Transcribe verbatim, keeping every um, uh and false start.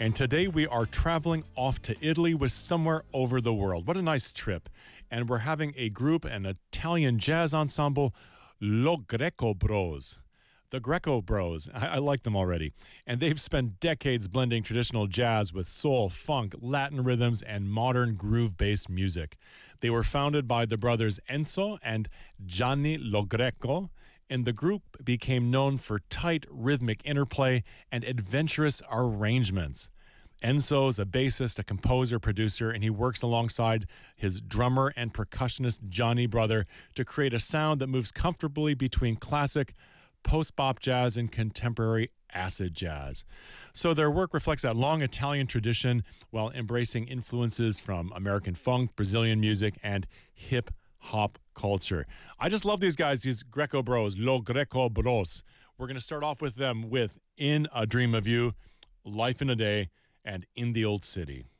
And today we are traveling off to Italy with Somewhere Over the World. What a nice trip. And we're having a group, an Italian jazz ensemble, Lo Greco Bros. The Greco Bros. I, I like them already. And they've spent decades blending traditional jazz with soul, funk, Latin rhythms, and modern groove-based music. They were founded by the brothers Enzo and Gianni Lo Greco, and the group became known for tight rhythmic interplay and adventurous arrangements. Enzo is a bassist, a composer, producer, and he works alongside his drummer and percussionist Johnny brother to create a sound that moves comfortably between classic, post-bop jazz, and contemporary acid jazz. So their work reflects that long Italian tradition while embracing influences from American funk, Brazilian music, and hip-hop culture. I just love these guys, these Greco Bros, Lo Greco Bros. We're going to start off with them with In a Dream of You, Life in a Day, and In the Old City.